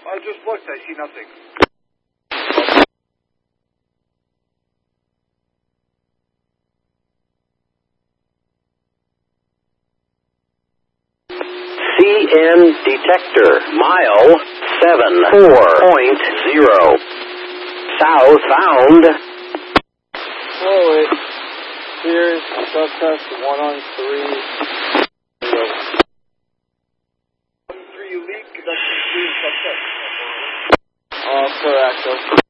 I just looked, I see nothing. CN detector, mile 74.0. Southbound. Whoa, it clears subtest 1 on 3. 3, you lead, conduct 3 subtest. Correct.